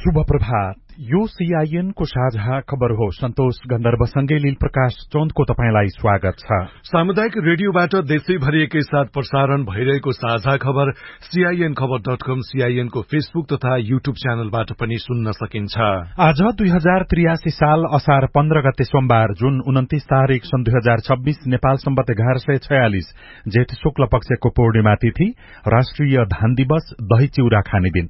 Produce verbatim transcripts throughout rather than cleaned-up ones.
शुभ प्रभात। यो सीआईएन को साझा खबर हो। सन्तोष गन्धर्वसँगै लील प्रकाश चौन्दको तपाईंलाई स्वागत छ। सामुदायिक रेडियोबाट देशैभरि एकै साथ प्रसारण भइरहेको साझा खबर सीआईएन खबर डट कम, सीआईएन को फेसबुक तथा यूट्यूब च्यानलबाट पनि सुन्न सकिन्छ। आज दुई हजार त्रियासी साल असार पन्ध्र गते सोमबार जुन उन्तिस तारीक सन् दुई हजार छब्बीस नेपाल सम्बत एघार सय छयालिस जेठ शुक्ल पक्षको पूर्णिमा तिथि। राष्ट्रिय धान दिवस, दही चिउरा खाने दिन।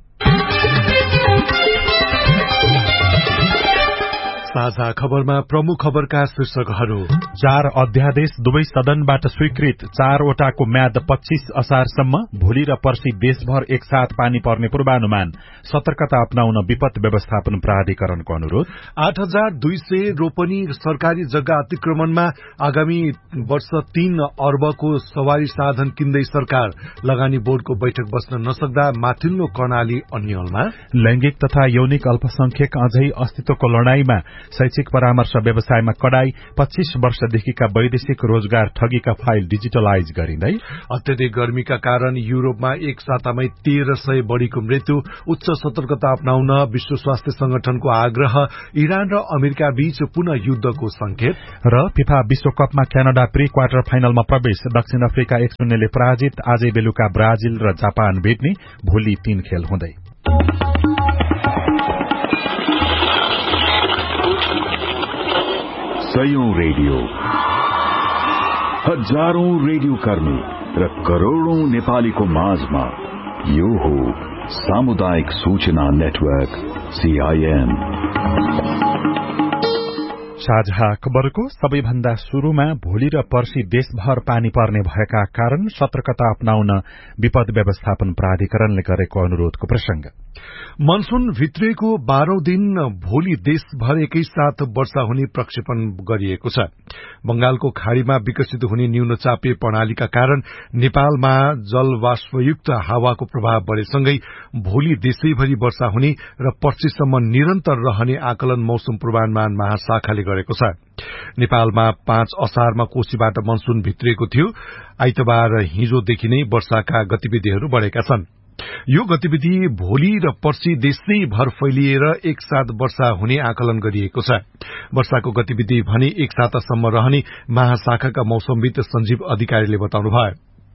साझा खबरमा प्रमुख खबरका शीर्षकहरू। चार अध्यादेश दुवै सदनबाट स्वीकृत। चारवटाको म्याद पच्चीस असारसम्म। भोलि र पर्सि देशभर एकसाथ पानी पर्ने पूर्वानुमान। सतर्कता अपनाउन विपद व्यवस्थापन प्राधिकरणको अनुरोध। आठ हजार दुई सय रोपनी सरकारी जग्गा अतिक्रमणमा आगामी वर्ष तीन अर्बको सवारी साधन किन्दै सरकार। लगानी बोर्डको बैठक बस्न नसक्दा माथिल्लो कर्णाली अन्यलमा। लैंगिक तथा यौनिक अल्पसंख्यक अझै अस्तित्वको लड़ाईमा। शैक्षिक परामर्श व्यवसायमा कडाई। पच्चीस वर्षदेखिका वैदेशिक रोजगार ठगीका फाइल डिजिटलाइज गरिँदै। अत्यधिक गर्मीका कारण युरोपमा एक सातामै तेह्र सय बढ़ीको मृत्यु। उच्च सतर्कता अपनाउन विश्व स्वास्थ्य संगठनको आग्रह। इरान र अमेरिका बीच पुनः युद्धको संकेत। र फिफा विश्वकपमा क्यानाडा प्री क्वार्टर फाइनलमा प्रवेश। दक्षिण अफ्रिका एक शून्यले पराजित। आजै बेलुका ब्राजिल र जापान भेट्ने। भोलि तीन खेल हुँदै। सयौं रेडियो, हजारौं रेडियो कर्मी र करोड़ौं नेपालीको माझमा यो हो सामुदायिक सूचना नेटवर्क सीआईएन। साझा खबरको सबैभन्दा शुरूमा भोलि र पर्सि देशभर पानी पर्ने भएका कारण सतर्कता अपनाउन विपद व्यवस्थापन प्राधिकरणले गरेको अनुरोधको प्रसंग। मनसून भित्रिएको बाह्रौं दिन भोलि देशभर एकैसाथ वर्षा हुने प्रक्षेपण गरिएको छ। बंगालको खाड़ीमा विकसित हुने न्यूनचापीय प्रणालीका कारण नेपालमा जलवाष्पयुक्त हावाको प्रभाव बढ़ेसँगै भोलि देशैभरि वर्षा हुने र पर्सिसम्म निरन्तर रहने आकलन मौसम पूर्वानुमान महाशाखाले गरेको छ। नेपालमा पाँच असारमा कोशीबाट मनसून भित्रिएको थियो। आइतबार हिजोदेखि नै वर्षाका गतिविधिहरू बढ़ेका छन्। यो गतिविधि भोलि र पर्सि देशैभर फैलिएर एकसाथ वर्षा हुने आकलन गरिएको छ। वर्षाको गतिविधि भने एक सातासम्म रहने महाशाखाका मौसमविद संजीव अधिकारीले बताउनुभयो।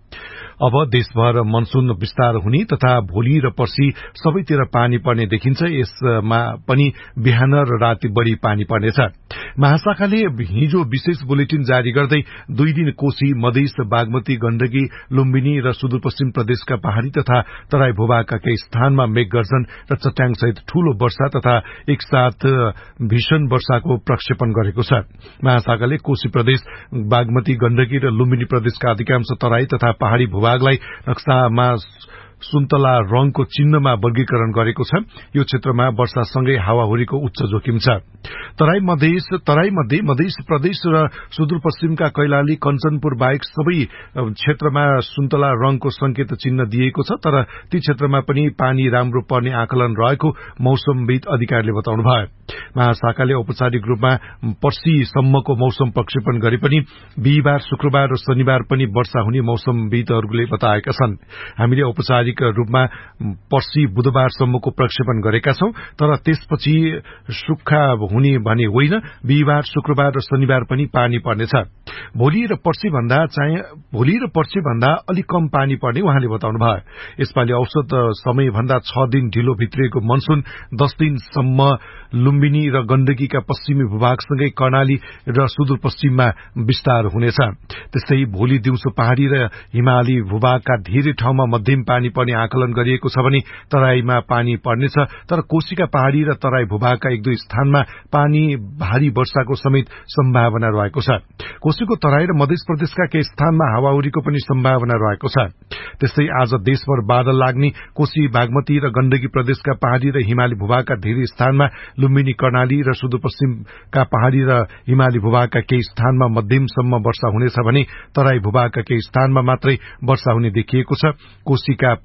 अब देशभर मनसून विस्तार हुने तथा भोलि र पर्सि सबैतिर पानी पर्ने देखिन्छ। यसमा पनि बिहान र राति बढ़ी पानी पर्नेछ। महाशाखाले हिजो विशेष बुलेटिन जारी गर्दै दुई दिन कोशी, मधेस, बागमती, गण्डकी, लुम्बिनी र सुदूरपश्चिम प्रदेशका पहाड़ी तथा तराई भूभागका केही स्थानमा मेघगर्जन र चट्याङसहित ठूलो वर्षा तथा एकसाथ भीषण वर्षाको प्रक्षेपण गरेको छ। महाशाखाले कोशी प्रदेश, बागमती, गण्डकी र लुम्बिनी प्रदेशका अधिकांश तराई तथा पहाड़ी भूभागलाई नक्सामा सुन्तला रंगको चिन्हमा वर्गीकरण गरेको छ। यो क्षेत्रमा वर्षासँगै हावाहुरीको उच्च जोखिम छ। तराई मधेस तराई मध्ये मधेस प्रदेश र सुदूरपश्चिमका कैलाली, कञ्चनपुर बाहेक सबै क्षेत्रमा सुन्तला रंगको संकेत चिन्ह दिएको छ। तर ती क्षेत्रमा पनि पानी राम्रो पर्ने आकलन रहेको मौसमविद अधिकारीले बताउनुभयो। महाशाखाले औपचारिक रूपमा पर्सिसम्मको मौसम प्रक्षेपण गरे पनि बिहिबार, शुक्रबार र शनिबार पनि वर्षा हुने मौसमविदहरूले बताएका छन्। हामीले औपचारिक रूपमा पर्सि बुधबारसम्मको प्रक्षेपण गरेका छौं। तर त्यसपछि सुक्खा हुने भने होइन। बिहिबार, शुक्रबार र शनिबार पनि पानी पर्नेछ। भोलि र पर्सि भन्दा चाहिँ भोलि र पर्सि भन्दा अलिक कम पानी पर्ने उहाँले बताउनुभयो। यसपालि औसत समयभन्दा छ दिन ढिलो भित्रिएको मनसून दस दिनसम्म लुम्बिनी र गण्डकीका पश्चिमी भूभागसँगै कर्णाली र सुदूरपश्चिममा विस्तार हुनेछ। त्यस्तै भोलि दिउँसो पहाड़ी र हिमाली भूभागका धेरै ठाउँमा मध्यम पानी पर्ने आकलन गरिएको छ भने तराईमा पानी पर्नेछ। तर कोशीका पहाड़ी र तराई भूभागका एक दुई स्थानमा पानी भारी वर्षाको समेत सम्भावना रहेको छ। कोशीको तराई र मध्य प्रदेशका केही स्थानमा हावाहुरीको पनि सम्भावना रहेको छ। त्यस्तै आज देशभर बादल लाग्ने। कोशी, बागमती र गण्डकी प्रदेशका पहाड़ी र हिमाली भूभागका धेरै स्थानमा, लुम्बिनी, कर्णाली र सुदूरपश्चिमका पहाड़ी र हिमाली भूभागका केही स्थानमा मध्यमसम्म वर्षा हुनेछ भने तराई भूभागका केही स्थानमा मात्रै वर्षा हुने देखिएको छ। कोशीका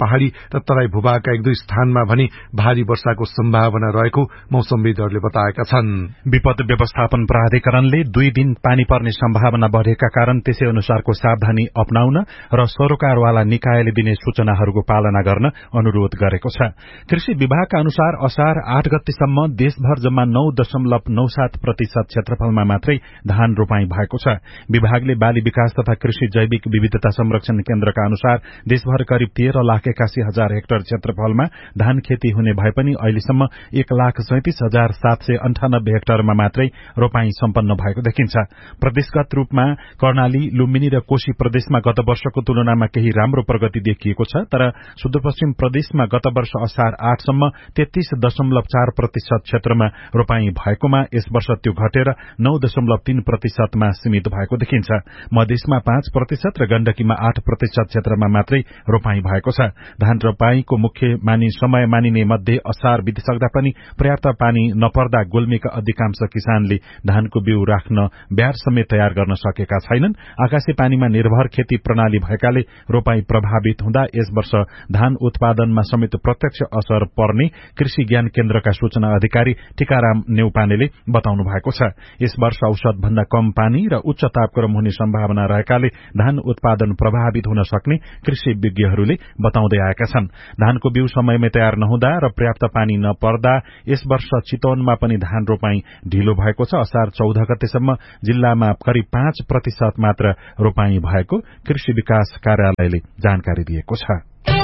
पहाड़ी र तराई भूभागका एक दुई स्थानमा भने भारी वर्षाको सम्भावना रहेको मौसमविदहरूले बताएका छन्। विपद व्यवस्थापन प्राधिकरणले दुई दिन पानी पर्ने सम्भावना बढ़ेका कारण त्यसै अनुसारको सावधानी अपनाउन र सरोकारवाला निकायले दिने सूचनाहरूको पालना गर्न अनुरोध गरेको छ। कृषि विभागका अनुसार असार आठ गतेसम्म देशभर जम्मा नौ दशमलव नौ सात प्रतिशत क्षेत्रफलमा मात्रै धान रोपाई भएको छ। विभागले बाली विकास तथा कृषि जैविक विविधता संरक्षण केन्द्रका अनुसार देशभर करिब तेह्र लाख एकासी हजार हेक्टर क्षेत्रफलमा धान खेती हुने भए पनि अहिलेसम्म एक लाख सैंतिस हजार सात सय अन्ठानब्बे हेक्टरमा मात्रै रोपाई सम्पन्न भएको देखिन्छ। प्रदेशगत रूपमा कर्णाली, लुम्बिनी र कोशी प्रदेशमा गत वर्षको तुलनामा केही राम्रो प्रगति देखिएको छ, तर सुदूरपश्चिम प्रदेशमा गत वर्ष असार आठसम्म तेत्तीस दशमलव चार प्रतिशत क्षेत्रमा रोपाई भएकोमा यस वर्ष त्यो घटेर नौ दशमलव तीन प्रतिशतमा सीमित भएको देखिन्छ। मधेसमा पाँच प्रतिशत र गण्डकीमा आठ प्रतिशत क्षेत्रमा मात्रै रोपाई भएको छ। धान रोपाईको मुख्य मानि समय मानिने मध्ये असार बितिसक्दा पनि पर्याप्त पानी नपर्दा गुल्मीका अधिकांश किसानले धानको बिउ राख्न ब्यार समेत तयार गर्न सकेका छैनन्। आकाशे पानीमा निर्भर खेती प्रणाली भएकाले रोपाई प्रभावित हुँदा यस वर्ष धान उत्पादनमा समेत प्रत्यक्ष असर पर्ने कृषि ज्ञान केन्द्रका सूचना अधिकारी टीकाराम नेउपानेले बताउनु भएको छ। यस वर्ष औसत भन्दा कम पानी र उच्च तापक्रम हुने सम्भावना रहेकाले धान उत्पादन प्रभावित हुन सक्ने कृषि विज्ञहरूले बताउँदै आएका छन्। धानको बिउ समयमै तयार नहुँदा र पर्याप्त पानी नपर्दा यस वर्ष चितवनमा पनि धान रोपाई ढिलो भएको छ। असार चौध गतेसम्म जिल्लामा करिब पाँच प्रतिशत मात्र रोपाई भएको कृषि विकास कार्यालयले जानकारी दिएको छ।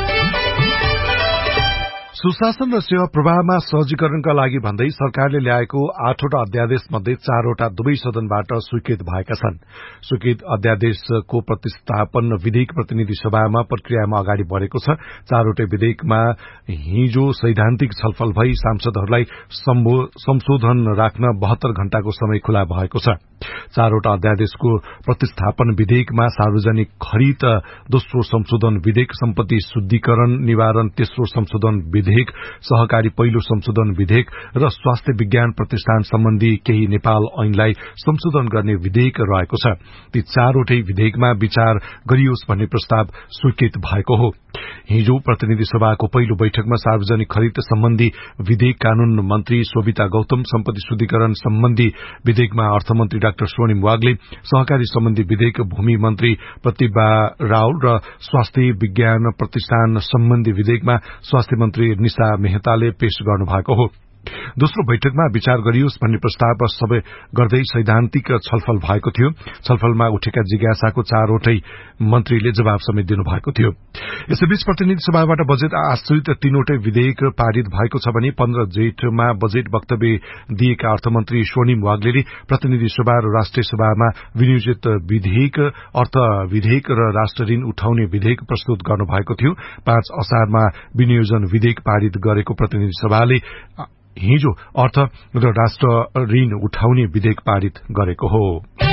सुशासन र सेवा प्रवाहमा सहजीकरणका लागि भन्दै सरकारले ल्याएको आठवटा अध्यादेश मध्ये चारवटा दुवै सदनबाट स्वीकृत भएका छन्। स्वीकृत अध्यादेशको प्रतिस्थापन विधेयक प्रतिनिधि सभामा प्रक्रियामा अगाडि बढ़ेको छ। चारवटै विधेयकमा हिजो सैद्धान्तिक छलफल भई सांसदहरूलाई संशोधन राख्न बहत्तर घण्टाको समय खुला भएको छ। चारवटा अध्यादेशको प्रतिस्थापन विधेयकमा सार्वजनिक खरिद दोस्रो संशोधन विधेयक, सम्पत्ति शुद्धिकरण निवारण तेस्रो संशोधन विधेयक, सहकारी पहिलो संशोधन विधेयक र स्वास्थ्य विज्ञान प्रतिष्ठान सम्बन्धी केही नेपाल ऐनलाई संशोधन गर्ने विधेयक रहेको छ। ती चारवटै विधेयकमा विचार गरियोस् भन्ने प्रस्ताव स्वीकृत भएको हो। हिजो प्रतिनिधि सभाको पहिलो बैठकमा सार्वजनिक खरिद सम्बन्धी विधेयक कानून मन्त्री शोभिता गौतम, सम्पत्ति शुद्धिकरण सम्बन्धी विधेयकमा अर्थमन्त्री डाक्टर स्वर्णिम वाग्ले, सहकारी सम्बन्धी विधेयक भूमि मन्त्री प्रतिभा रावल र स्वास्थ्य विज्ञान प्रतिष्ठान सम्बन्धी विधेयकमा स्वास्थ्य मन्त्री निशा मेहताले पेश गर्नुभएको हो। दोस्रो बैठकमा विचार गरियोस् भन्ने प्रस्ताव सबै गर्दै सैद्धान्तिक छलफल भएको थियो। छलफलमा उठेका जिज्ञासाको चारवटै मन्त्रीले जवाब समेत दिनुभएको थियो। यसैबीच प्रतिनिधि सभाबाट बजेट आश्रित तीनवटै विधेयक पारित भएको छ भने पन्ध्र जेठमा बजेट वक्तव्य दिएका अर्थमन्त्री स्वर्णिम वाग्लेले प्रतिनिधि सभा र राष्ट्रिय सभामा विनियोजित विधेयक, अर्थ विधेयक र राष्ट्र ऋण उठाउने विधेयक प्रस्तुत गर्नुभएको थियो। पाँच असारमा विनियोजन विधेयक पारित गरेको प्रतिनिधि सभाले हिजो अर्थ र राष्ट्र ऋण उठाउने विधेयक पारित गरेको हो।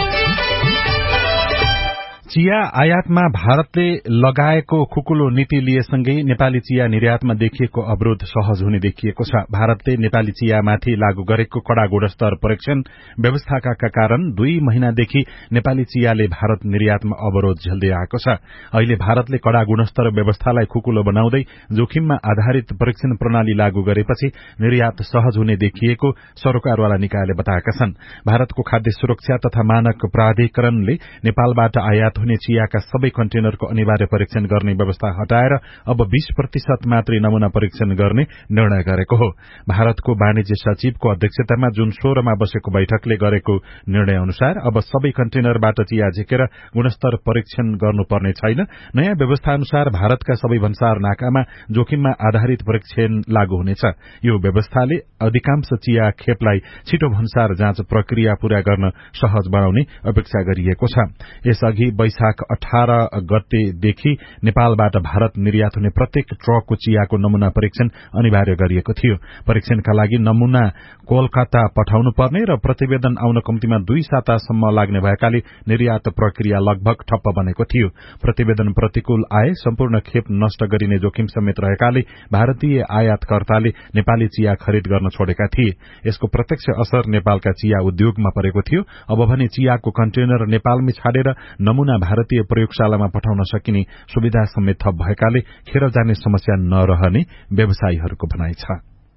चिया आयातमा भारतले लगाएको खुकुलो नीति लिएसँगै नेपाली चिया निर्यातमा देखिएको अवरोध सहज हुने देखिएको छ। भारतले नेपाली चियामाथि लागू गरेको कड़ा गुणस्तर परीक्षण व्यवस्थाका कारण दुई महिनादेखि नेपाली चियाले भारत निर्यातमा अवरोध झेल्दै आएको छ। अहिले भारतले कड़ा गुणस्तर व्यवस्थालाई खुकुलो बनाउँदै जोखिममा आधारित परीक्षण प्रणाली लागू गरेपछि निर्यात सहज हुने देखिएको सरोकारवाला निकायले बताएका छन्। भारतको खाद्य सुरक्षा तथा मानक प्राधिकरणले नेपालबाट आयात हुने चियाका सबै कन्टेनरको अनिवार्य परीक्षण गर्ने व्यवस्था हटाएर अब बीस प्रतिशत मात्रै नमूना परीक्षण गर्ने निर्णय गरेको हो। भारतको वाणिज्य सचिवको अध्यक्षतामा जुन सोह्रमा बसेको बैठकले गरेको निर्णय अनुसार अब सबै कन्टेनरबाट चिया झिकेर गुणस्तर परीक्षण गर्नुपर्ने छैन। नयाँ व्यवस्था अनुसार भारतका सबै भन्सार नाकामा जोखिममा आधारित परीक्षण लागू हुनेछ। यो व्यवस्थाले अधिकांश चिया खेपलाई छिटो भन्सार जाँच प्रक्रिया पूरा गर्न सहज बनाउने अपेक्षा गरिएको छ। यसअघि वैशाख अठार गतेदेखि नेपालबाट भारत निर्यात हुने प्रत्येक ट्रकको चियाको नमूना परीक्षण अनिवार्य गरिएको थियो। परीक्षणका लागि नमूना कोलकाता पठाउनु पर्ने र प्रतिवेदन आउन कम्तीमा दुई सातासम्म लाग्ने भएकाले निर्यात प्रक्रिया लगभग ठप्प बनेको थियो। प्रतिवेदन प्रतिकूल आए सम्पूर्ण खेप नष्ट गरिने जोखिम समेत रहेकाले भारतीय आयातकर्ताले नेपाली चिया खरिद गर्न छोडेका थिए। यसको प्रत्यक्ष असर नेपालका चिया उद्योगमा परेको थियो। अब भने चियाको कन्टेनर नेपालमै छाडेर नमूना भारतीय प्रयोगशालामा पठाउन सकिने सुविधा समेत थप भएकाले खेर जाने समस्या नरहने व्यवसायीहरूको भनाइ छ।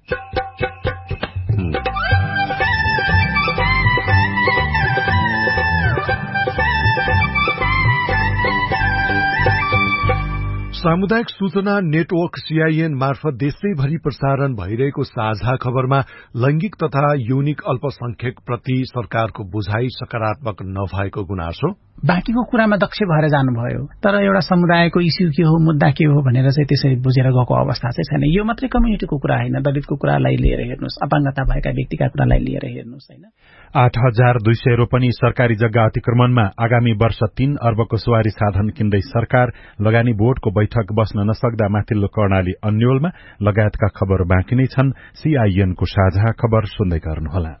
सामुदायिक सूचना नेटवर्क सीआईएन मार्फत देशैभरि प्रसारण भइरहेको साझा खबरमा लैंगिक तथा यौनिक अल्पसंख्यक प्रति सरकारको बुझाइ सकारात्मक नभएको गुनासो। बाँकीको कुरामा दक्ष भएर जानुभयो, तर एउटा समुदायको इस्यु के हो, मुद्दा के हो भनेर चाहिँ त्यसरी बुझेर गएको अवस्था चाहिँ छैन। यो मात्रै कम्युनिटीको कुरा होइन, दलितको कुरालाई लिएर हेर्नुहोस्, अपाङ्गता भएका व्यक्तिका कुरालाई लिएर हेर्नुहोस् होइन। आठ हजार दुई सय रोपनी सरकारी जग्गा अतिक्रमणमा आगामी वर्ष तीन अर्बको सवारी साधन किन्दै सरकार। लगानी बोर्डको बैठक बस्न नसक्दा माथिल्लो कर्णाली अन्योलमा लगायतका खबर बाँकी नै छन्। सीआईएनको साझा खबर सुन्दै गर्नुहोला।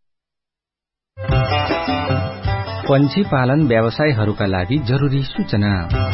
पंक्षी पालन व्यवसायहरूका लागि जरूरी सूचना।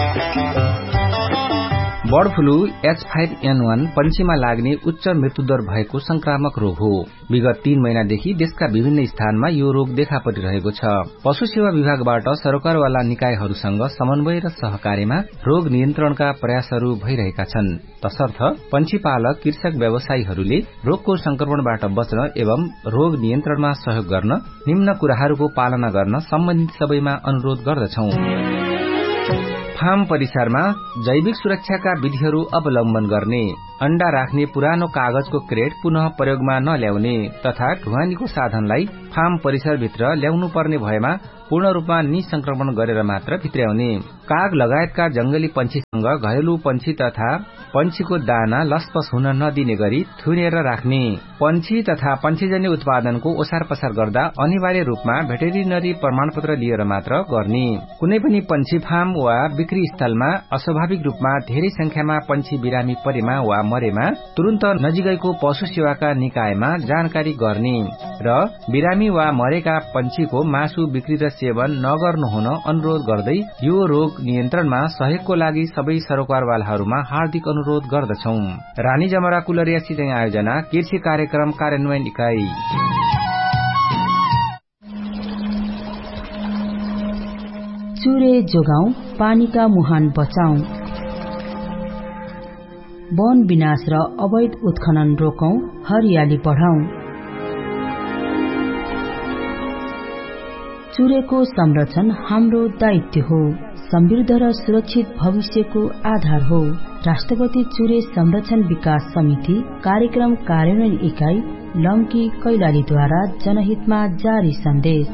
Bird flu H five an वन पंक्षीमा लाग्ने उच्च मृत्युदर भएको संक्रामक रोग हो। विगत तीन महिनादेखि देशका विभिन्न स्थानमा यो रोग देखा परिरहेको छ। पशु सेवा विभागबाट सरकारवाला निकायहरूसँग समन्वय र सहकार्यमा रोग नियन्त्रणका प्रयासहरू भइरहेका छन्। तसर्थ पंक्षी पालक कृषक व्यवसायीहरूले रोगको संक्रमणबाट बच्न एवं रोग नियन्त्रणमा सहयोग गर्न निम्न कुराहरूको पालना गर्न सम्बन्धित सबैमा अनुरोध गर्दछौं। फार्म परिसरमा जैविक सुरक्षाका विधिहरू अवलम्बन गर्ने, अण्डा राख्ने पुरानो कागजको क्रेट पुनः प्रयोगमा नल्याउने तथा ढुवानीको साधनलाई फार्म परिसरभित्र ल्याउनु पर्ने भएमा पूर्ण रूपमा निसंक्रमण गरेर मात्र भित्र्याउने, काग लगायतका जंगली पंक्षीसँग घरेलु पंक्षी तथा पंक्षीको दाना लसपस हुन नदिने गरी थुनेर राख्ने, पंक्षी तथा पंक्षीजन्य उत्पादनको ओसार पसार गर्दा अनिवार्य रूपमा भेटेरिनरी प्रमाणपत्र लिएर मात्र गर्ने, कुनै पनि पंक्षी फार्म वा बिक्री स्थलमा अस्वाभाविक रूपमा धेरै संख्यामा पंक्षी बिरामी परेमा वा मरेमा तुरन्त नजिकैको पशु सेवाका निकायमा जानकारी गर्ने र बिरामी वा मरेका पंक्षीको मासु बिक्री र सेवन नगर्नु हुन अनुरोध गर्दै यो रोग नियन्त्रणमा सहयोगको लागि सबै सरकारवालाहरूमा हार्दिक अनुरोध गर्दछौं। रानी जमरा कुलरिया सिंह आयोजना कृषि कार्यक्रम कार्यान्वयन इकाई। चुरे जोगाउँ, पानीका मुहान बचाउँ, वन विनाश र अवैध उत्खनन रोकौं, हरियाली बढाउँ। चुरेको संरक्षण हाम्रो दायित्व हो, समृद्ध र सुरक्षित भविष्यको आधार हो। राष्ट्रपति चुरे संरक्षण विकास समिति कार्यक्रम कार्यान्वयन इकाई लम्की कैलालीद्वारा जनहितमा जारी सन्देश।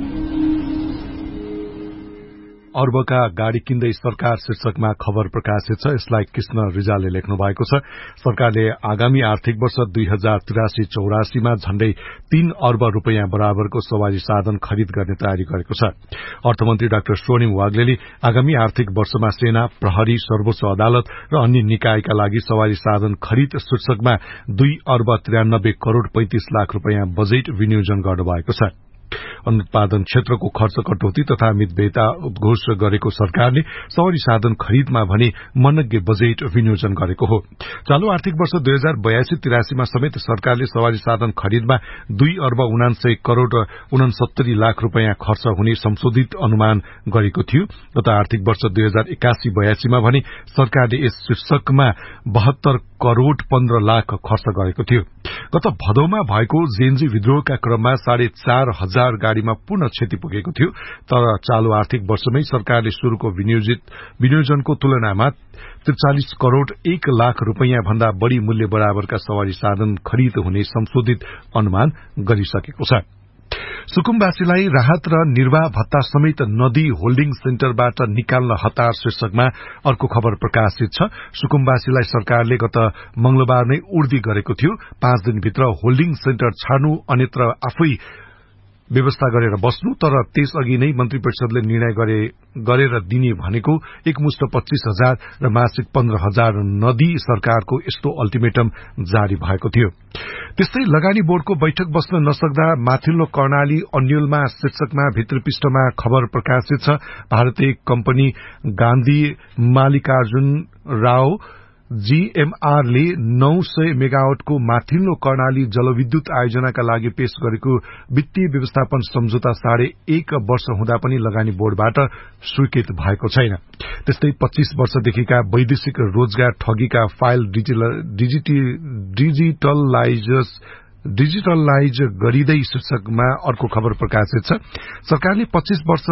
अर्बका गाड़ी किन्दै सरकार शीर्षकमा खबर प्रकाशित छ। यसलाई कृष्ण रिजालले लेख्नु भएको छ। सरकारले आगामी आर्थिक वर्ष दुई हजार तिरासी चौरासीमा झण्डै तीन अर्ब रूपियाँ बराबरको सवारी साधन खरिद गर्ने तयारी गरेको छ। अर्थमन्त्री डाक्टर स्वर्णिम वाग्लेले आगामी आर्थिक वर्षमा सेना, प्रहरी, सर्वोच्च अदालत र अन्य निकायका लागि सवारी साधन खरिद शीर्षकमा दुई अर्ब त्रियानब्बे करोड़ पैंतिस लाख रूपियाँ बजेट विनियोजन गर्नुभएको छ। अनुत्पादन क्षेत्रको खर्च कटौती तथा मितव्ययता उद्घोष गरेको सरकारले सवारी साधन खरिदमा भने मनज्ञ बजेट विनियोजन गरेको हो। चालू आर्थिक वर्ष दुई हजार बयासी तिरासीमा समेत सरकारले सवारी साधन खरिदमा दुई अर्ब उनान्सय करोड़ उनसत्तरी लाख रूपियाँ खर्च हुने संशोधित अनुमान गरेको थियो। गत आर्थिक वर्ष दुई हजार एकासी बयासीमा भने सरकारले यस शीर्षकमा बहत्तर करोड़ पन्ध्र लाख खर्च गरेको थियो। गत भदौमा भएको जेएनजी विद्रोहका क्रममा साढे चार हजार गाड़ीमा पूर्ण क्षति पुगेको थियो। तर चालू आर्थिक वर्षमै सरकारले शुरूको विनियोजित विनियोजनको तुलनामा त्रिचालिस करोड़ एक लाख रूपियाँ भन्दा बढ़ी मूल्य बराबरका सवारी साधन खरिद हुने संशोधित अनुमान गरिसकेको छ। सुकुम्बासीलाई राहत र निर्वाह भत्ता समेत नदी होल्डिङ सेन्टरबाट निकाल्न हतार शीर्षकमा अर्को खबर प्रकाशित छ। सुकुम्बासीलाई सरकारले गत मंगलबार नै उर्दी गरेको थियो। पाँच दिनभित्र होल्डिङ सेन्टर छाड्नु अन्यत्र आफै व्यवस्था गरेर बस्नु, तर त्यसअघि नै मन्त्री परिषदले निर्णय गरे गरेर दिने भनेको एकमुष्ट पच्चीस हजार र मासिक पन्ध्र हजार नदी सरकारको यस्तो अल्टिमेटम जारी भएको थियो। त्यस्तै लगानी बोर्डको बैठक बस्न नसक्दा माथिल्लो कर्णाली अन्यलमा शीर्षकमा भित्रपृष्ठमा खबर प्रकाशित छ। भारतीय कम्पनी गान्धी मालिकार्जुन राव जीएमआरले नौ सय मेगावाटको माथिल्लो कर्णाली जलविद्युत आयोजनाका लागि पेश गरेको वित्तीय व्यवस्थापन सम्झौता साढे एक वर्ष हुँदा पनि लगानी बोर्डबाट स्वीकृत भएको छैन। त्यस्तै पच्चीस वर्षदेखिका वैदेशिक रोजगार ठगीका फाइल डिजिटलाइज डिजिटलाइज गरिँदै शीर्षकमा अर्को खबर प्रकाशित छ। सरकारले पच्चीस वर्ष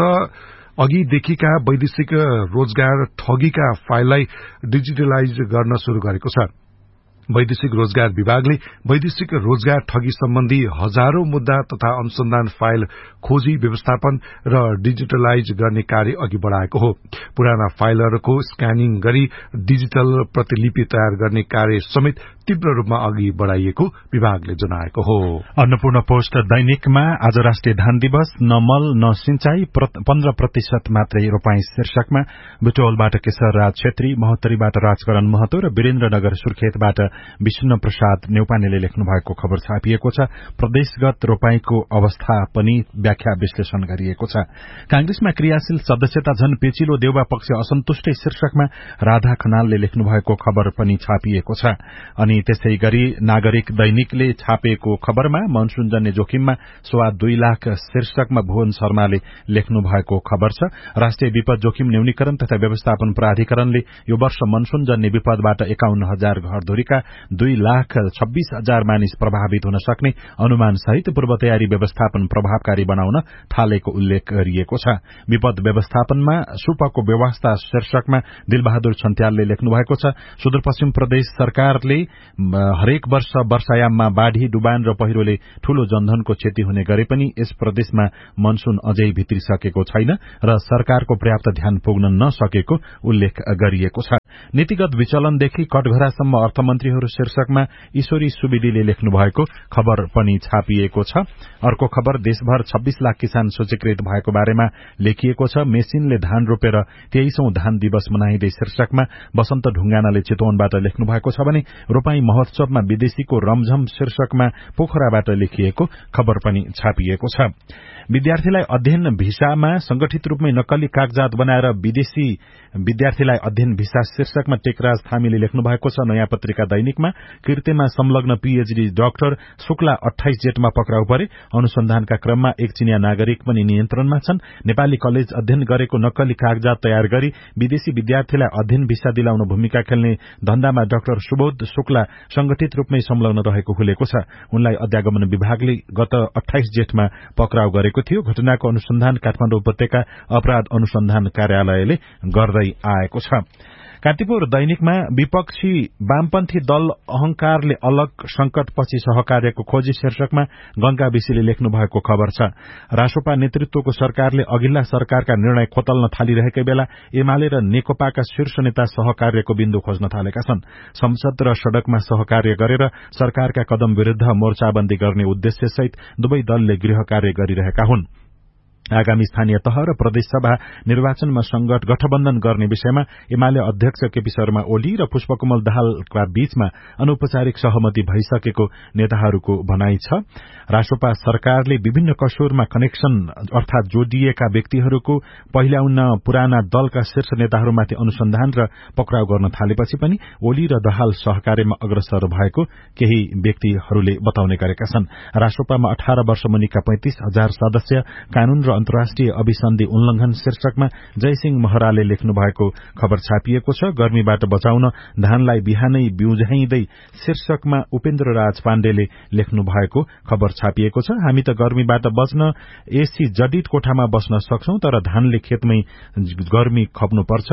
अघिदेखिका वैदेशिक रोजगार ठगीका फाइललाई डिजिटलाइज गर्न शुरू गरेको छ। वैदेशिक रोजगार विभागले वैदेशिक रोजगार ठगी सम्बन्धी हजारौं मुद्दा तथा अनुसन्धान फाइल खोजी व्यवस्थापन र डिजिटलाइज गर्ने कार्य अघि बढ़ाएको हो। पुराना फाइलहरूको स्क्यानिङ गरी डिजिटल प्रतिलिपि तयार गर्ने कार्य समेत तीव्र रूपमा अघि बढ़ाइएको विभागले जनाएको हो। अन्नपूर्ण पोस्ट दैनिकमा आज राष्ट्रिय धान दिवस, न मल न सिंचाई, पन्ध्र प्रतिशत मात्रै रोपाई शीर्षकमा बुटवलबाट केशर राज छेत्री, महोत्तरीबाट राजकरण महतो र वीरेन्द्रनगर सुर्खेतबाट विष्णु प्रसाद नेउपानेले लेख्नु भएको खबर छापिएको छ। प्रदेशगत रोपाईको अवस्था पनि व्याख्या विश्लेषण गरिएको छ। कांग्रेसमा क्रियाशील सदस्यता झन पेचिलो, देउबा पक्ष असन्तुष्टै शीर्षकमा राधा खनालले लेख्नु भएको खबर पनि छापिएको छ। अनि त्यसै गरी नागरिक दैनिकले छापेको खबरमा मनसूनजन्य जोखिममा सवा दुई लाख शीर्षकमा भुवन शर्माले लेख्नु भएको खबर छ। राष्ट्रिय विपद जोखिम न्यूनीकरण तथा व्यवस्थापन प्राधिकरणले यो वर्ष मनसूनजन्य विपदबाट एकाउन्न हजार घरधुरीका दुई लाख छब्बीस हजार मानिस प्रभावित हुन सक्ने अनुमान सहित पूर्व तयारी व्यवस्थापन प्रभावकारी बनाउन थालेको उल्लेख गरिएको छ। विपद व्यवस्थापनमा सुपको व्यवस्था शीर्षकमा दिलबहादुर छन्त्यालले लेख्नु भएको छ। सुदूरपश्चिम प्रदेश सरकारले हरेक वर्ष वर्षायाममा बाढ़ी, डुबान र पहिरोले ठूलो जनधनको क्षति हुने गरे पनि यस प्रदेशमा मनसून अझै भित्रिसकेको छैन र सरकारको पर्याप्त ध्यान पुग्न नसकेको उल्लेख गरिएको छ। नीतिगत विचलनदेखि कटघरासम्म अर्थमन्त्रीहरू शीर्षकमा ईश्वरी सुवेदीले लेख्नु भएको खबर पनि छापिएको छ। अर्को खबर देशभर छब्बीस लाख किसान सूचीकृत भएको बारेमा लेखिएको छ। मेसिनले धान रोपेर तेइसौं धान दिवस मनाइँदै शीर्षकमा वसन्त ढुंगानाले चितवनबाट लेख्नु भएको छ भने रोपाई महोत्सवमा विदेशीको रमझम शीर्षकमा पोखराबाट लेखिएको खबर पनि छापिएको छ। विद्यार्थीलाई अध्ययन भिसामा संगठित रूपमै नक्कली कागजात बनाएर विदेशी विद्यार्थीलाई अध्ययन भिसा शीर्षकमा टेकराज थामीले लेख्नु भएको छ। नयाँ पत्रिका दैनिकमा कृत्यमा संलग्न पीएचडी डाक्टर शुक्ला अट्ठाइस जेठमा पक्राउ परे। अनुसन्धानका क्रममा एक चिनिया नागरिक पनि नियन्त्रणमा छन्। नेपाली कलेज अध्ययन गरेको नक्कली कागजात तयार गरी विदेशी विद्यार्थीलाई अध्ययन भिसा दिलाउन भूमिका खेल्ने धन्दामा डाक्टर सुबोध शुक्ला संगठित रूपमै संलग्न रहेको खुलेको छ। उनलाई अध्यागमन विभागले गत अट्ठाइस जेठमा पक्राउ गरेको थियो। घटनाको अनुसन्धान काठमाडौँ उपत्यका अपराध अनुसन्धान कार्यालयले गर्दै आएको छ। कान्तिपुर दैनिकमा विपक्षी वामपन्थी दल अहंकारले अलग संकटपछि सहकार्यको खोजी शीर्षकमा गंगा विशीले लेख्नु भएको खबर छ। रासोपा नेतृत्वको सरकारले अघिल्ला सरकारका निर्णय खोतल्न थालिरहेकै बेला एमाले र नेकपाका शीर्ष नेता सहकार्यको बिन्दु खोज्न थालेका छन्। संसद र सड़कमा सहकार्य गरेर सरकारका कदम विरूद्ध मोर्चाबन्दी गर्ने उद्देश्यसहित दुवै दलले गृह कार्य गरिरहेका हुन्। आगामी स्थानीय तह र प्रदेशसभा निर्वाचनमा संगठ गठबन्धन गर्ने विषयमा एमाले अध्यक्ष केपी शर्मा ओली र पुष्पकमल दाहालका बीचमा अनौपचारिक सहमति भइसकेको नेताहरूको भनाइ छ। रासोपा सरकारले विभिन्न कसुरमा कनेक्सन अर्थात जोडिएका व्यक्तिहरूको पहिल्याउन पुराना दलका शीर्ष नेताहरूमाथि अनुसन्धान र पक्राउ गर्न थालेपछि पनि ओली र दाहाल सहकार्यमा अग्रसर भएको केही व्यक्तिहरूले बताउने गरेका छन्। रासोपामा अठार वर्ष मुनिका पैंतिस हजार सदस्य कानून र अन्तर्राष्ट्रिय अभिसन्धि उल्लंघन शीर्षकमा जयसिंह महराले लेख्नु भएको खबर छापिएको छ। गर्मीबाट बचाउन धानलाई बिहानै बिउझाइँदै शीर्षकमा उपेन्द्र राज पाण्डेले लेख्नु भएको खबर छापिएको छ। हामी त गर्मीबाट बच्न एसी जडित कोठामा बस्न सक्छौं, तर धानले खेतमै गर्मी खप्नुपर्छ।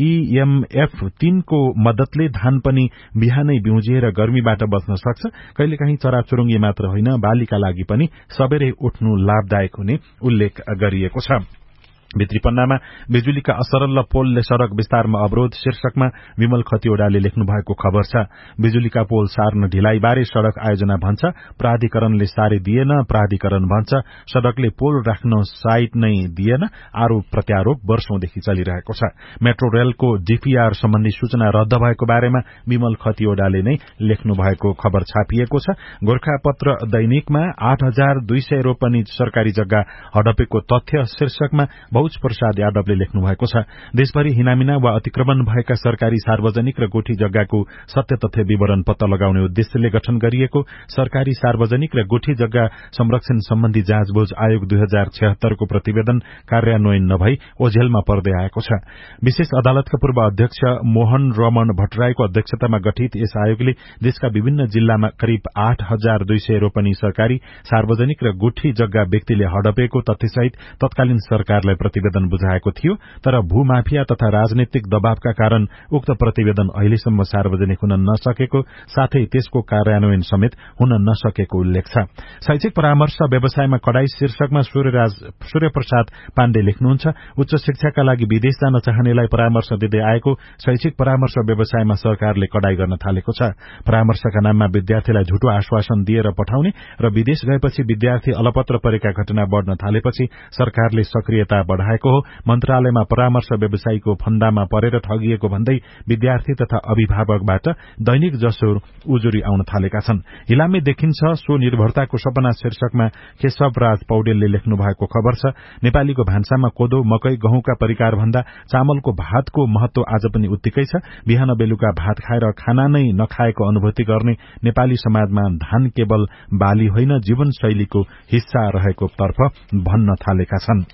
ईएमएफ तीन को मद्दतले धान पनि बिहानै बिउजिएर गर्मीबाट बच्न सक्छ। कहिलेकाहीँ चराचुरुङ्गी मात्र होइन, बालीका लागि पनि सबेरै उठ्नु लाभदायक हुने उल्लेख गरिएको छ। भित्री पन्नामा बिजुलीका असरल पोलले सड़क विस्तारमा अवरोध शीर्षकमा विमल खतिवड़ाले लेख्नु भएको खबर छ। बिजुलीका पोल सार्न ढिलाइबारे सड़क आयोजना भन्छ, प्राधिकरणले सारे दिएन। प्राधिकरण भन्छ सड़कले पोल राख्न साइट नै दिएन। आरोप प्रत्यारोप वर्षौंदेखि चलिरहेको छ। मेट्रो रेलको डीपीआर सम्बन्धी सूचना रद्द भएको बारेमा विमल खतिवड़ाले नै लेख्नु भएको खबर छापिएको छ। गोर्खापत्र दैनिकमा आठ हजार दुई सय रोपनी सरकारी जग्गा हडपेको तथ्य शीर्षकमा भौज प्रसाद यादवले लेख्नु भएको छ। देशभरि हिनामिना वा अतिक्रमण भएका सरकारी सार्वजनिक र गोठी जग्गाको सत्य तथ्य विवरण पत्ता लगाउने उद्देश्यले गठन गरिएको सरकारी सार्वजनिक र गोठी जग्गा संरक्षण सम्बन्धी जाँचबुझ आयोग दुई हजार छयत्तरको प्रतिवेदन कार्यान्वयन नभई ओझेलमा पर्दै आएको छ। विशेष अदालतका पूर्व अध्यक्ष मोहन रमण भट्टराईको अध्यक्षतामा गठित यस आयोगले देशका विभिन्न जिल्लामा करिब आठ हजार दुई सय रोपनी सरकारी सार्वजनिक र गोठी जग्गा व्यक्तिले हडपेको तथ्यसहित तत्कालीन सरकारलाई प्रतिवेदन बुझाएको थियो। तर भूमाफिया तथा राजनैतिक दबावका कारण उक्त प्रतिवेदन अहिलेसम्म सार्वजनिक हुन नसकेको साथै त्यसको कार्यान्वयन समेत हुन नसकेको उल्लेख छ। शैक्षिक परामर्श व्यवसायमा कडाई शीर्षकमा सूर्य प्रसाद पाण्डे लेख्नुहुन्छ, उच्च शिक्षाका लागि विदेश जान चाहनेलाई परामर्श दिँदै आएको शैक्षिक परामर्श व्यवसायमा सरकारले कडाई गर्न थालेको छ। परामर्शका नाममा विद्यार्थीलाई झुटो आश्वासन दिएर पठाउने र विदेश गएपछि विद्यार्थी अलपत्र परेका घटना बढ़न थालेपछि सरकारले सक्रियता बढ़ाएको हो। मन्त्रालयमा परामर्श व्यवसायीको फन्दामा परेर ठगिएको भन्दै विद्यार्थी तथा अभिभावकबाट दैनिक जसो उजुरी आउन थालेका छन्। हिलामे देखिन्छ सो निर्भरताको सपना शीर्षकमा केशव राज पौडेलले लेख्नु भएको खबर छ। नेपालीको भान्सामा कोदो, मकै, गहुँका परिकार भन्दा चामलको भातको महत्व आज पनि उत्तिकै छ। बिहान बेलुका भात खाएर खाना नै नखाएको अनुभूति गर्ने नेपाली समाजमा धान केवल बाली होइन जीवनशैलीको हिस्सा रहेको तर्फ भन्न थालेका छन्।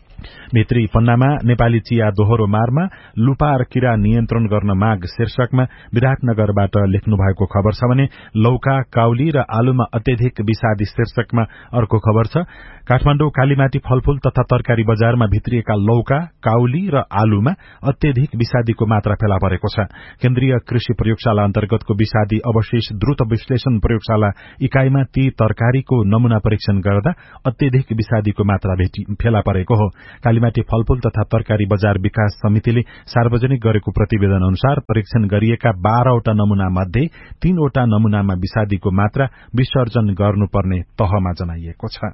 भित्री पन्नामा नेपाली चिया दोहोरो मारमा लुपार किरा नियन्त्रण गर्न माग शीर्षकमा विराटनगरबाट लेख्नु भएको खबर छ भने लौका, काउली र आलुमा अत्यधिक विषादी शीर्षकमा अर्को खबर छ। काठमाडौँ कालीमाटी फलफूल तथा तरकारी बजारमा भित्रिएका लौका, काउली र आलुमा अत्यधिक विषादीको मात्रा फेला परेको छ। केन्द्रीय कृषि प्रयोगशाला अन्तर्गतको विषादी अवशेष द्रुत विश्लेषण प्रयोगशाला इकाईमा ती तरकारीको नमूना परीक्षण गर्दा अत्यधिक विषादीको मात्रा फेला परेको हो। कालीमाटी फलफूल तथा तरकारी बजार विकास समितिले सार्वजनिक गरेको प्रतिवेदन अनुसार परीक्षण गरिएका बाह्रवटा नमूना मध्ये तीनवटा नमूनामा विषादीको मात्रा विसर्जन गर्नुपर्ने तहमा जनाइएको छ।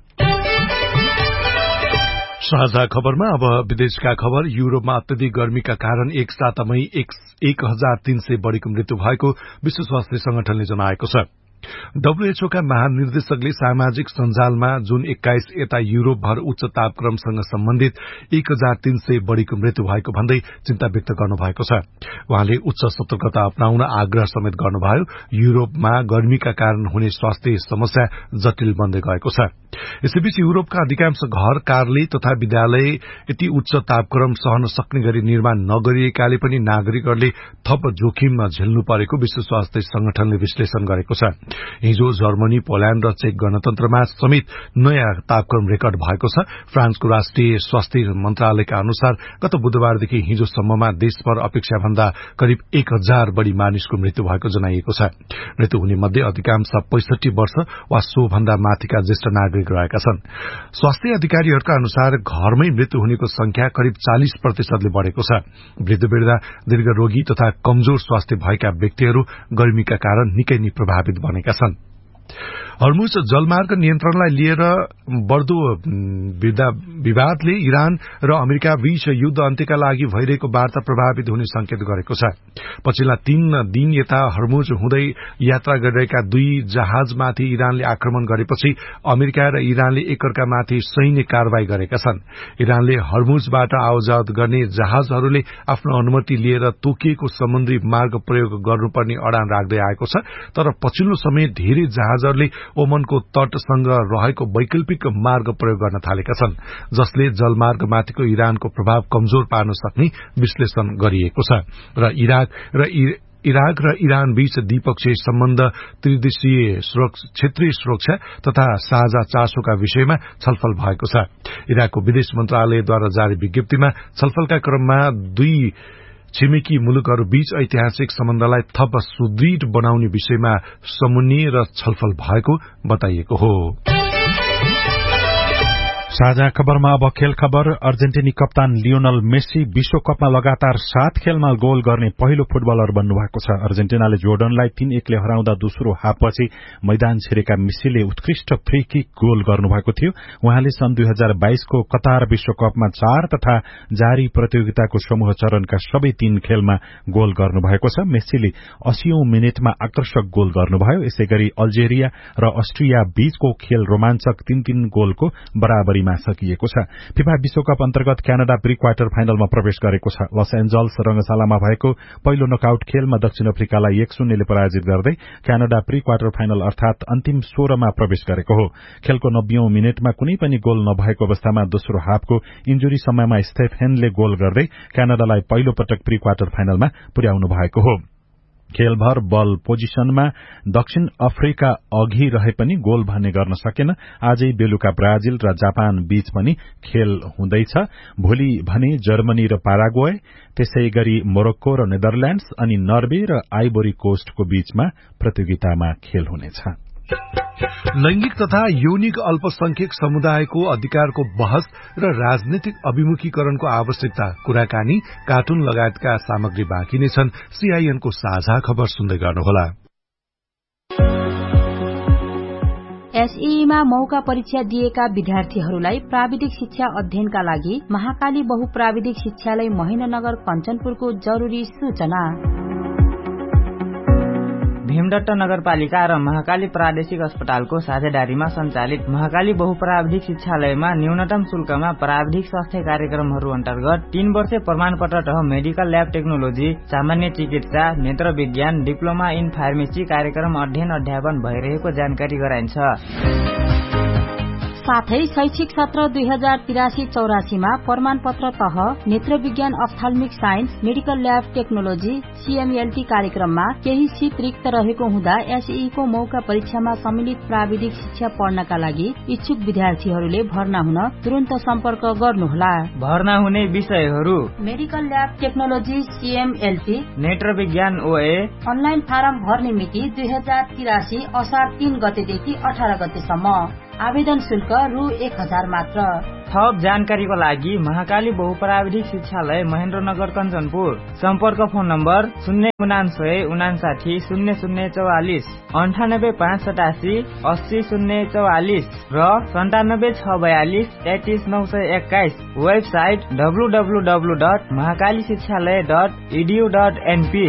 साझा खबरमा अब विदेशका खबर। युरोपमा अत्यधिक गर्मीका कारण एक सातामै एक हजार तीन सय बढ़ीको मृत्यु भएको विश्व स्वास्थ्य संगठनले जनाएको छ। डब्ल्यूएचओ का महानिर्देशकले सामाजिक सञ्जालमा जुन एक्काइस यता युरोपभर उच्च तापक्रमसँग सम्बन्धित एक हजार तीन सय बढ़ीको मृत्यु भएको भन्दै चिन्ता व्यक्त गर्नुभएको छ। उहाँले उच्च सतर्कता अपनाउन आग्रह समेत गर्नुभयो। युरोपमा गर्मीका कारण हुने स्वास्थ्य समस्या जटिल बन्दै गएको छ। यसैबीच युरोपका अधिकांश घर, कार्यालय तथा विद्यालय यति उच्च तापक्रम सहन सक्ने गरी निर्माण नगरिएकाले पनि नागरिकहरूले थप जोखिममा झेल्नु परेको विश्व स्वास्थ्य संगठनले विश्लेषण गरेको छ। हिजो जर्मनी, पोल्याण्ड र चेक गणतन्त्रमा समेत नयाँ तापक्रम रेकर्ड भएको छ। फ्रान्सको राष्ट्रिय स्वास्थ्य मन्त्रालयका अनुसार गत बुधबारदेखि हिजोसम्ममा देशभर अपेक्षा भन्दा करिब एक हजार बढ़ी मानिसको मृत्यु भएको जनाइएको छ। मृत्यु हुने मध्ये अधिकांश पैंसठी वर्ष वा सो भन्दा माथिका ज्येष्ठ नागरिक रहेका छन्। स्वास्थ्य अधिकारीहरूका अनुसार घरमै मृत्यु हुनेको संख्या करिब चालीस प्रतिशतले बढ़ेको छ। वृद्ध वृद्धा, दीर्घ रोगी तथा कमजोर स्वास्थ्य भएका व्यक्तिहरू गर्मीका कारण निकै नै प्रभावित बनेका छन्। हर्मुज जलमार्ग नियन्त्रणलाई लिएर बढ़दो विवादले इरान र अमेरिका बीच युद्ध अन्त्यका लागि भइरहेको वार्ता प्रभावित हुने संकेत गरेको छ। पछिल्ला तीन दिन यता हर्मुज हुँदै यात्रा गरिरहेका दुई जहाजमाथि इरानले आक्रमण गरेपछि अमेरिका र इरानले एकअर्कामाथि सैन्य कारवाही गरेका छन्। इरानले हर्मुजबाट आवजावत गर्ने जहाजहरूले आफ्नो अनुमति लिएर तोकिएको समुद्री मार्ग प्रयोग गर्नुपर्ने अडान राख्दै आएको छ। तर पछिल्लो समय धेरै जहाजहरूले ओमनको तटसँग रहेको वैकल्पिक मार्ग प्रयोग गर्न थालेका छन्, जसले जलमार्गमाथिको इरानको प्रभाव कमजोर पार्न सक्ने विश्लेषण गरिएको छ। र इराक र इराक र इरान बीच द्विपक्षीय सम्बन्ध, त्रिदेशीय क्षेत्रीय सुरक्षा तथा साझा चासोका विषयमा छलफल भएको छ। इराकको विदेश मन्त्रालयद्वारा जारी विज्ञप्तिमा छलफलका क्रममा दुई छिमेकी मुलुकहरू बीच ऐतिहासिक सम्बन्धलाई थप सुदृढ़ बनाउने विषयमा समन्वय र छलफल भएको बताइएको हो। साझा खबरमा अब खेल खबर। अर्जेन्टिनी कप्तान लियोनल मेसी विश्वकपमा लगातार सात खेलमा गोल गर्ने पहिलो फुटबलर बन्नु भएको छ। अर्जेन्टिनाले जोर्डनलाई तीन एकले हराउँदा दोस्रो हाफपछि मैदान छिरेका मेसीले उत्कृष्ट फ्री किक गोल गर्नुभएको थियो। उहाँले सन् दुई हजार बाइसको कतार विश्वकपमा चार तथा जारी प्रतियोगिताको समूह चरणका सबै तीन खेलमा गोल गर्नुभएको छ। मेसीले अस्सीऔं मिनटमा आकर्षक गोल गर्नुभयो। यसैगरी अल्जेरिया र अस्ट्रिया बीचको खेल रोमाञ्चक तीन तीन गोलको बराबरी दुईमा सकिएको छ। फिफा विश्वकप अन्तर्गत क्यानाडा प्री क्वार्टर फाइनलमा प्रवेश गरेको छ। लस एन्जल्स रंगशालामा भएको पहिलो नकआउट खेलमा दक्षिण अफ्रिकालाई एक शून्यले पराजित गर्दै क्यानाडा प्री क्वार्टर फाइनल अर्थात अन्तिम सोह्रमा प्रवेश गरेको हो। खेलको नब्बेऔं मिनेटमा कुनै पनि गोल नभएको अवस्थामा दोस्रो हाफको इन्जुरी समयमा स्टेफेनले गोल गर्दै क्यानाडालाई पहिलो पटक प्री क्वार्टर फाइनलमा पुर्याउनु भएको हो। खेलभर बल पोजिशनमा दक्षिण अफ्रिका अघि रहे पनि गोल भन्ने गर्न सकेन। आजै बेलुका ब्राजिल र जापान बीच पनि खेल हुँदैछ। भोलि भने जर्मनी र पाराग्वे, त्यसै गरी मोरक्को र नेदरल्याण्ड्स अनि नर्वे र आइभोरी कोस्टको बीचमा प्रतियोगितामा खेल हुनेछ। लैंगिक तथा यौनिक अल्पसंख्यक समुदायको अधिकारको बहस र राजनीतिक अभिमुखीकरणको आवश्यकता, कुराकानी, कार्टुन लगायतका सामग्री बाँकी नै छन्। सीआईएनको साझा खबर सुन्दै गर्नुहोला। एसईमा मौका परीक्षा दिएका विद्यार्थीहरूलाई प्राविधिक शिक्षा अध्ययनका लागि महाकाली बहुप्राविधिक शिक्षालय महेन्द्रनगर कञ्चनपुरको जरूरी सूचना। भीमडट्ट नगरपालिका र महाकाली प्रादेशिक अस्पतालको साझेदारीमा सञ्चालित महाकाली बहुप्राविधिक शिक्षालयमा न्यूनतम शुल्कमा प्राविधिक स्वास्थ्य कार्यक्रमहरू अन्तर्गत तीन वर्ष प्रमाणपत्र तह मेडिकल ल्याब टेक्नोलोजी, सामान्य चिकित्सा, नेत्र विज्ञान, डिप्लोमा इन फार्मेसी कार्यक्रम अध्ययन अध्यापन भइरहेको जानकारी गराइन्छ। साथै शैक्षिक सत्र दुई हजार तिरासी चौरासीमा प्रमाणपत्र तह नेत्र विज्ञान, अप्थाल्मिक साइन्स, मेडिकल ल्याब टेक्नोलोजी, सीएमएलटी कार्यक्रममा केही सीट रिक्त रहेको हुँदा एसई को मौका परीक्षामा सम्मिलित प्राविधिक शिक्षा पढ्नका लागि इच्छुक विद्यार्थीहरूले भर्ना हुन तुरन्त सम्पर्क गर्नुहोला। भर्ना हुने विषयहरू: मेडिकल ल्याब टेक्नोलोजी सीएमएलटी, नेत्र विज्ञान ओए। अनलाइन फारम भर्ने मिति दुई हजार तिरासी असार तीन गतेदेखि अठार गतेसम्म। आवेदन शुल्क रु एक हजार मात्र। थप जानकारीको लागि महाकाली बहुप्राविधिक शिक्षालय महेन्द्रनगर कञ्चनपुर। सम्पर्क फोन नम्बर शून्य उनासय उनासाठी शून्य शून्य चौवालिस, अन्ठानब्बे पाँच सतासी अस्सी शून्य चौवालिस र सन्तानब्बे छ बयालिस तेत्तीस नौ सय एक्काइस। Website W W W dot Mahakali शिक्षालय dot edu dot NP.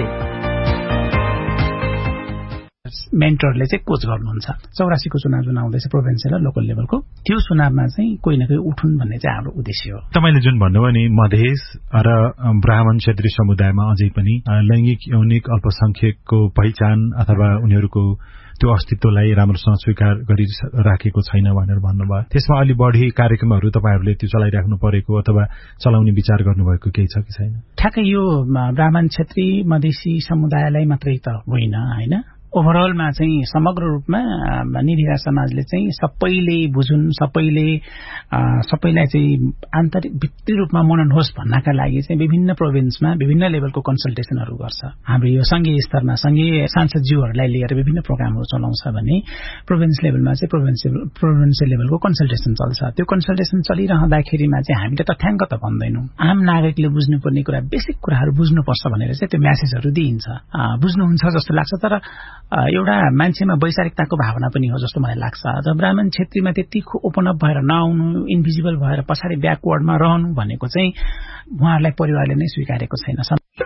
मेन्टरले चाहिँ कोच गर्नुहुन्छ। चौरासीको चुनाव जुन आउँदैछ प्रोभिन्सियल र लोकल लेभलको, त्यो चुनावमा चाहिँ कोही न कोही उठुन् भन्ने चाहिँ हाम्रो उद्देश्य हो। तपाईले जुन भन्नुभयो नि मधेस र ब्राह्मण क्षेत्रीय समुदायमा अझै पनि लैंगिक यौनिक अल्पसंख्यकको पहिचान अथवा उनीहरूको त्यो अस्तित्वलाई राम्रोसँग स्वीकार गरिराखेको छैन भनेर भन्नुभयो। त्यसमा अलि बढी कार्यक्रमहरू तपाईहरूले त्यो चलाइराख्नु परेको अथवा चलाउने विचार गर्नुभएको केही छ कि छैन? ठ्याक्कै यो ब्राह्मण क्षेत्रीय मधेसी समुदायलाई मात्रै त होइन, होइन, ओभरअलमा चाहिँ समग्र रूपमा निधिरा समाजले चाहिँ सबैले बुझुन्, सबैले सबैलाई चाहिँ आन्तरिक भित्री रूपमा मनन होस् भन्नका लागि चाहिँ विभिन्न प्रोभिन्समा विभिन्न लेभलको कन्सल्टेसनहरू गर्छ। हाम्रो यो संघीय स्तरमा संघीय सांसदज्यूहरूलाई लिएर विभिन्न प्रोग्रामहरू चलाउँछ भने प्रोभिन्स लेभलमा चाहिँ प्रोभिन्सियल प्रोभिन्सियल लेभलको कन्सल्टेसन चल्छ। त्यो कन्सल्टेसन चलिरहँदाखेरिमा चाहिँ हामीले तथ्याङ्क त भन्दैनौँ, आम नागरिकले बुझ्नुपर्ने कुरा, बेसिक कुराहरू बुझ्नुपर्छ भनेर चाहिँ त्यो म्यासेजहरू दिइन्छ। बुझ्नुहुन्छ जस्तो लाग्छ, तर एउटा मान्छेमा वैचारिकताको भावना पनि हो जस्तो मलाई लाग्छ। र ब्राह्मण क्षेत्रमा त्यति ओपन अप भएर नआउनु, इन्भिजिबल भएर पछाडि ब्याकवर्डमा रहनु भनेको चाहिँ उहाँहरूलाई परिवारले नै स्वीकारेको छैन।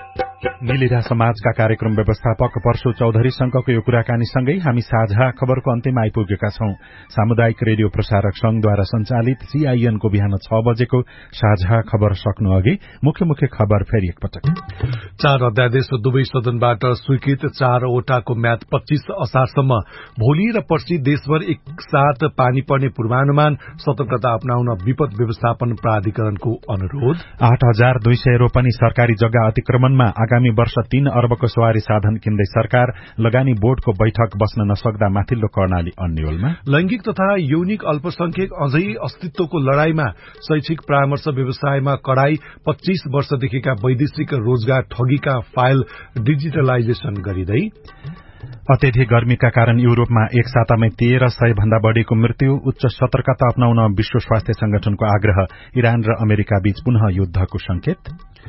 नीलिरा समाजका कार्यक्रम व्यवस्थापक परशु चौधरीसँगको यो कुराकानीसँगै हामी साझा खबरको अन्त्यमा आइपुगेका छौं। सामुदायिक रेडियो प्रसारक संघद्वारा संचालित सीआईएनको बिहान छ बजेको साझा खबर सक्नु अघि मुख्य मुख्य खबर फेरि एकपटक। चार अध्यादेश दुवै सदनबाट स्वीकृत। चारवटाको म्याद पच्चीस असारसम्म। भोलि र पर्सि देशभर एकसाथ पानी पर्ने पूर्वानुमान। सतर्कता अपनाउन विपद व्यवस्थापन प्राधिकरणको अनुरोध। आठ हजार दुई सय रोपनी सरकारी जग्गा अतिक्रमणमा आगामी वर्ष तीन अर्बको सवारी साधन किन्दै सरकार। लगानी बोर्डको बैठक बस्न नसक्दा माथिल्लो कर्णाली अन्यलमा। लैंगिक तथा यौनिक अल्पसंख्यक अझै अस्तित्वको लड़ाईमा। शैक्षिक परामर्श व्यवसायमा कडाई। पच्चीस वर्षदेखिका वैदेशिक रोजगार ठगीका फाइल डिजिटलाइजेशन गरिँदै। अत्यधिक गर्मीका कारण युरोपमा एक सातामै तेह्र सय भन्दा बढ़ीको मृत्यु। उच्च सतर्कता अपनाउन विश्व स्वास्थ्य संगठनको आग्रह। इरान र अमेरिका बीच पुनः युद्धको संकेत।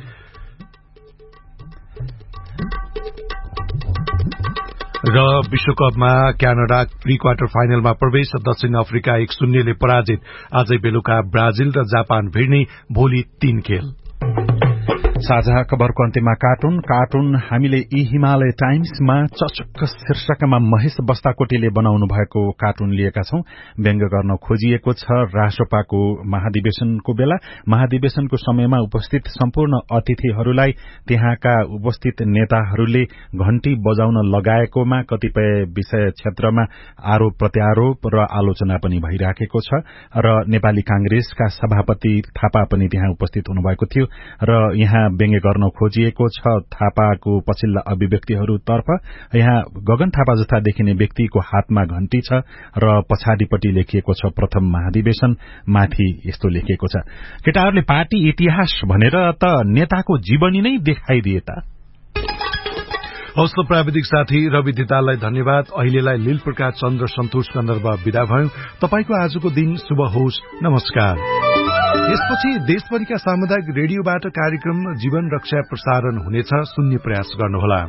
र विश्वकपमा क्यानाडा प्री क्वार्टर फाइनलमा प्रवेश। दक्षिण अफ्रिका एक शून्यले पराजित। आजै बेलुका ब्राजिल र जापान भिड्ने। भोलि तीन खेल। साझा खबरको अन्त्यमा कार्टुन कार्टुन हामीले यी हिमालय टाइम्समा चचक्क शीर्षकमा महेश बस्ताकोटीले बनाउनु भएको कार्टुन लिएका छौं। व्यङ्ग गर्न खोजिएको छ राष्ट्रपाको महाधिवेशनको बेला महाधिवेशनको समयमा उपस्थित सम्पूर्ण अतिथिहरूलाई त्यहाँका उपस्थित नेताहरूले घण्टी बजाउन लगाएकोमा कतिपय विषय क्षेत्रमा आरोप प्रत्यारोप र आलोचना पनि भइराखेको छ र नेपाली कांग्रेसका सभापति थापा पनि त्यहाँ उपस्थित हुनुभएको थियो र यहाँ व्यङ्ग्य गर्न खोजिएको छ थापाको पछिल्ला अभिव्यक्तिहरूतर्फ। यहाँ गगन थापा जस्ता देखिने व्यक्तिको हातमा घण्टी छ र पछाडिपट्टि लेखिएको छ प्रथम महाधिवेशन, माथि यस्तो लेखिएको छ, केटाहरूले पार्टी इतिहास भनेर त नेताको जीवनी नै देखाइदिए त। हौस् प्राविधिक साथी रवि दिताललाई धन्यवाद। अहिलेलाई लील प्रकाश चन्द्र सन्तोष कन्दर्भ विदा भयो। तपाईको आजको दिन शुभ होस्। नमस्कार। यसपछि देशभरिका सामुदायिक रेडियोबाट कार्यक्रम जीवन रक्षा प्रसारण हुनेछ, सुन्ने प्रयास गर्नुहोला।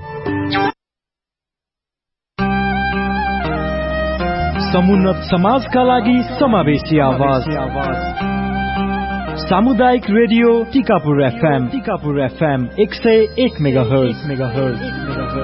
समुन्नत समाजका लागि समावेशी आवाज सामुदायिक radio Tikapur FM Tikapur FM एक सय एक मेगाहर्ज।